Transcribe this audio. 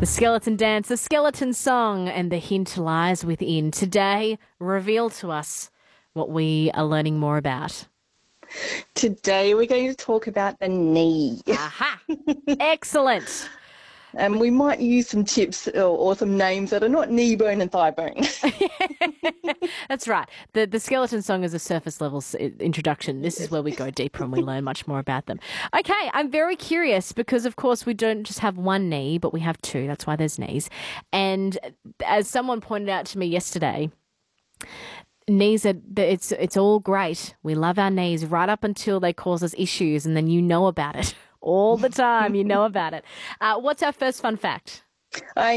The skeleton dance, the skeleton song, and the hint lies within. Today, reveal to us what we are learning more about. Today we're going to talk about the knee. Aha! Excellent. And we might use some tips or some names that are not knee bone and thigh bone. That's right. The skeleton song is a surface level introduction. This is where we go deeper and we learn much more about them. Okay, I'm very curious because, of course, we don't just have one knee, but we have two. That's why there's knees. And as someone pointed out to me yesterday, knees are, it's all great. We love our knees right up until they cause us issues, and then you know about it all the time. You know about it. What's our first fun fact?